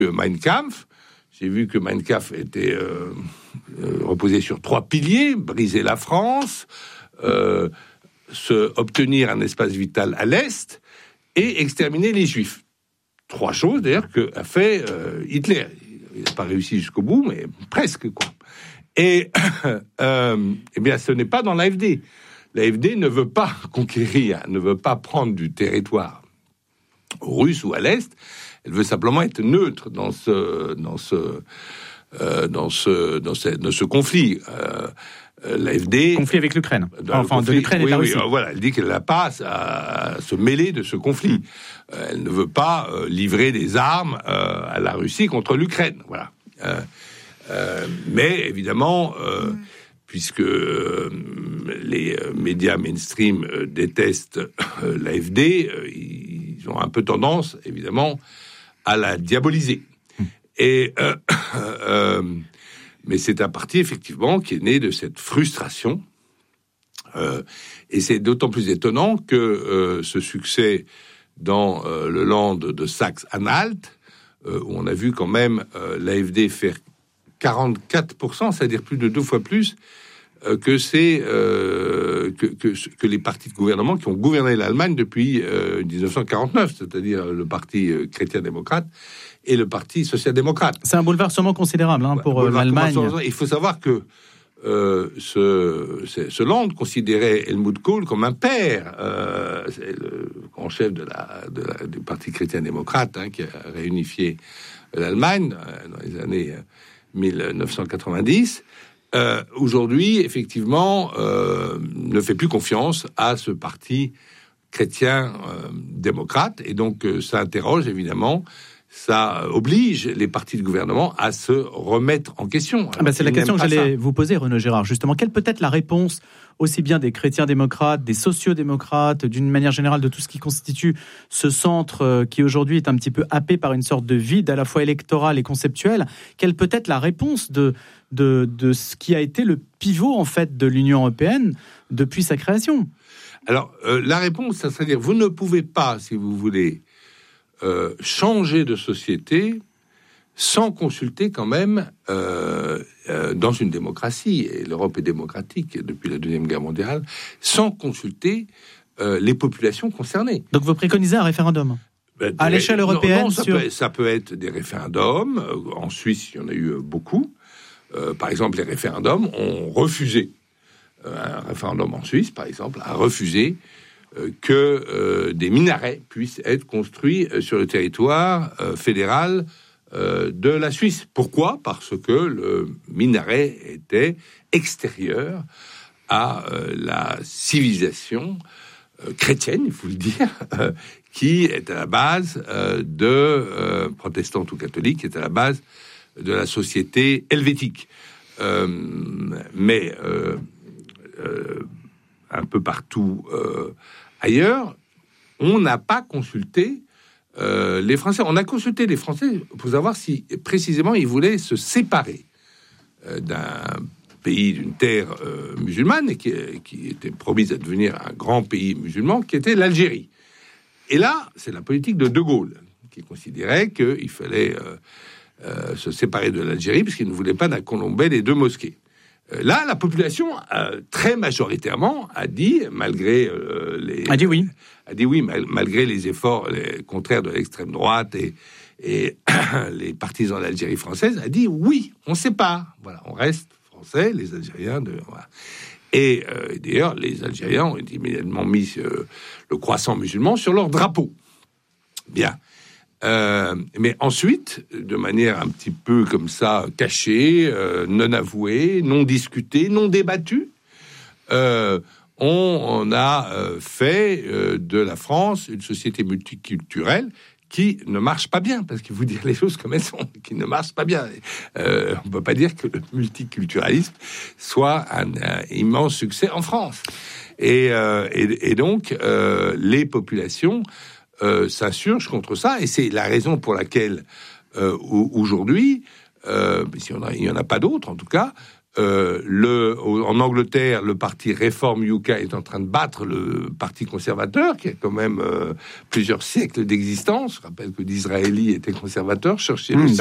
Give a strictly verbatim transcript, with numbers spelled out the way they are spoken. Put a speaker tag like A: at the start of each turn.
A: Mein Kampf. J'ai vu que Mein Kampf était euh, euh, reposé sur trois piliers: briser la France, euh, se obtenir un espace vital à l'Est et exterminer les Juifs. Trois choses, d'ailleurs, qu'a fait euh, Hitler. Il n'a pas réussi jusqu'au bout, mais presque, quoi. Et euh, eh bien, ce n'est pas dans l'A F D. L'A F D ne veut pas conquérir, ne veut pas prendre du territoire russe ou à l'Est. Elle veut simplement être neutre dans ce, dans ce, euh, dans ce, dans ce, dans ce conflit. Euh, L'A F D...
B: Conflit avec l'Ukraine. Enfin, conflit, de l'Ukraine et
A: oui,
B: de la Russie.
A: Oui, voilà, elle dit qu'elle n'a pas à, à se mêler de ce conflit. Mmh. Euh, elle ne veut pas euh, livrer des armes euh, à la Russie contre l'Ukraine. Voilà. Euh, euh, mais évidemment, euh, mmh. puisque euh, les médias mainstream euh, détestent euh, l'A F D, euh, ils ont un peu tendance, évidemment, à la diaboliser. Mmh. Et... Euh, euh, Mais c'est un parti, effectivement, qui est né de cette frustration. Euh, et c'est d'autant plus étonnant que euh, ce succès dans euh, le land de Saxe-Anhalt, euh, où on a vu quand même euh, l'A F D faire quarante-quatre pour cent, c'est-à-dire plus de deux fois plus euh, que, c'est, euh, que, que, que les partis de gouvernement qui ont gouverné l'Allemagne depuis euh, dix-neuf cent quarante-neuf, c'est-à-dire le parti euh, chrétien-démocrate et le parti social-démocrate.
B: C'est un bouleversement considérable hein, pour euh, l'Allemagne.
A: Il faut savoir que euh, ce, ce Land considérait Helmut Kohl comme un père. Euh, c'est le grand chef de la, de la, du parti chrétien-démocrate hein, qui a réunifié l'Allemagne euh, dans les années dix-neuf cent quatre-vingt-dix. Euh, aujourd'hui, effectivement, euh, ne fait plus confiance à ce parti chrétien-démocrate. Et donc, euh, ça interroge, évidemment... ça oblige les partis de gouvernement à se remettre en question.
B: Ah bah c'est la question que j'allais ça. vous poser, Renaud Gérard. Justement, quelle peut être la réponse aussi bien des chrétiens-démocrates, des sociaux-démocrates, d'une manière générale de tout ce qui constitue ce centre qui aujourd'hui est un petit peu happé par une sorte de vide à la fois électoral et conceptuel? Quelle peut être la réponse de, de, de ce qui a été le pivot en fait de l'Union européenne depuis sa création? Alors, euh, la réponse, ça serait dire, vous ne pouvez pas, si vous voulez, Euh, changer de société sans consulter quand même euh, euh, dans une démocratie, et l'Europe est démocratique depuis la Deuxième Guerre mondiale, sans consulter euh, les populations concernées. Donc vous préconisez un référendum ben, à l'échelle européenne? Non, non, ça, sur... peut, ça peut être des référendums. En Suisse, il y en a eu beaucoup. Euh, par exemple, les référendums ont refusé, euh, un référendum en Suisse, par exemple, a refusé que euh, des minarets puissent être construits sur le territoire euh, fédéral euh, de la Suisse. Pourquoi ? Parce que le minaret était extérieur à euh, la civilisation euh, chrétienne, il faut le dire, euh, qui est à la base euh, de euh, protestante ou catholique, qui est à la base de la société helvétique. Euh, mais euh, euh, un peu partout euh, ailleurs, on n'a pas consulté euh, les Français. On a consulté les Français pour savoir si, précisément, ils voulaient se séparer euh, d'un pays, d'une terre euh, musulmane, et qui, qui était promise à devenir un grand pays musulman, qui était l'Algérie. Et là, c'est la politique de De Gaulle, qui considérait qu'il fallait euh, euh, se séparer de l'Algérie, parce qu'il ne voulait pas d'accomber les deux mosquées. Là, la population, euh, très majoritairement, a dit, malgré euh, les... A dit oui. A dit oui, mal, malgré les efforts les contraires de l'extrême droite et, et les partisans de l'Algérie française, a dit oui, on sépare. Voilà, on reste français, les Algériens... De, voilà. Et euh, d'ailleurs, les Algériens ont immédiatement mis euh, le croissant musulman sur leur drapeau. Bien. Euh, mais ensuite, de manière un petit peu comme ça, cachée, euh, non avouée, non discutée, non débattue, euh, on, on a euh, fait euh, de la France une société multiculturelle qui ne marche pas bien, parce qu'il faut dire les choses comme elles sont, qui ne marche pas bien. Euh, on ne peut pas dire que le multiculturalisme soit un, un immense succès en France. Et, euh, et, et donc, euh, les populations Euh, s'insurge contre ça, et c'est la raison pour laquelle euh, aujourd'hui, euh, il n'y en a pas d'autres en tout cas,
A: Euh, le, en Angleterre, le parti Reform U K est en train de battre le parti conservateur, qui a quand même euh, plusieurs siècles d'existence. Je rappelle que Disraeli était conservateur, Churchill aussi.